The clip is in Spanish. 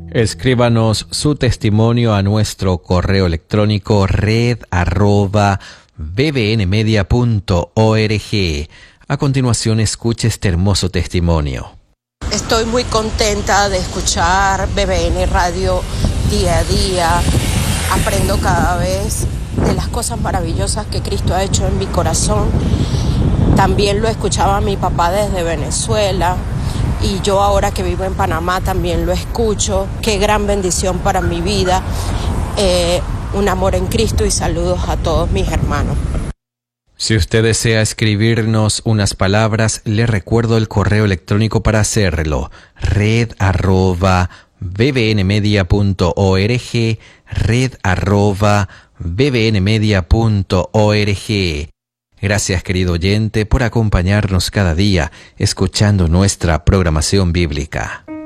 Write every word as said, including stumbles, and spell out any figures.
Escríbanos su testimonio a nuestro correo electrónico red arroba bbnmedia punto org. A continuación, escuche este hermoso testimonio. Estoy muy contenta de escuchar B B N Radio día a día. Aprendo cada vez de las cosas maravillosas que Cristo ha hecho en mi corazón. También lo escuchaba mi papá desde Venezuela y yo ahora que vivo en Panamá también lo escucho. Qué gran bendición para mi vida. Eh, un amor en Cristo y saludos a todos mis hermanos. Si usted desea escribirnos unas palabras, le recuerdo el correo electrónico para hacerlo. red arroba bbnmedia punto org, red arroba bbnmedia punto org. Gracias, querido oyente, por acompañarnos cada día escuchando nuestra programación bíblica.